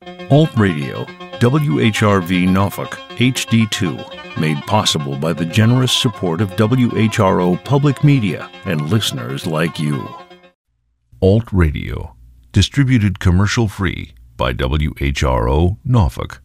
Alt Radio, WHRV Norfolk, HD2, made possible by the generous support of WHRO Public Media and listeners like you. Alt Radio, distributed commercial-free by WHRO Norfolk.